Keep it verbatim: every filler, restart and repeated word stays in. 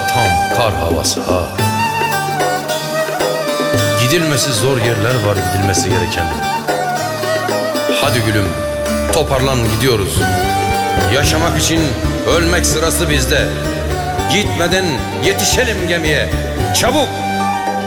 tam kar havası ha. Gidilmesi zor yerler var, gidilmesi gereken. Hadi gülüm, toparlan, gidiyoruz. Yaşamak için ölmek sırası bizde. Gitmeden yetişelim gemiye. Çabuk!